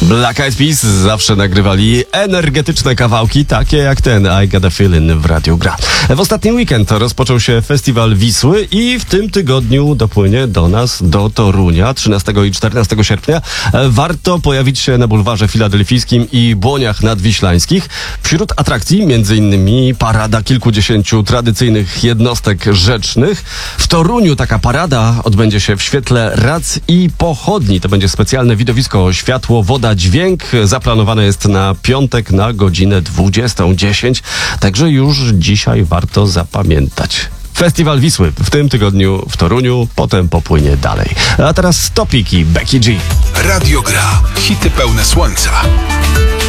Black Eyed Peas zawsze nagrywali energetyczne kawałki, takie jak ten I Got a Feeling w Radiu Gra. W ostatni weekend rozpoczął się Festiwal Wisły i w tym tygodniu dopłynie do nas, do Torunia, 13 i 14 sierpnia. Warto pojawić się na bulwarze filadelfijskim i Błoniach Nadwiślańskich. Wśród atrakcji m.in. parada kilkudziesięciu tradycyjnych jednostek rzecznych. W Toruniu taka parada odbędzie się w świetle rac i pochodni. To będzie specjalne widowisko światło, woda, dźwięk. Zaplanowane jest na piątek na godzinę 20:10. Także już dzisiaj warto zapamiętać. Festiwal Wisły w tym tygodniu w Toruniu, potem popłynie dalej. A teraz topiki Becky G. Radio Gra. Hity pełne słońca.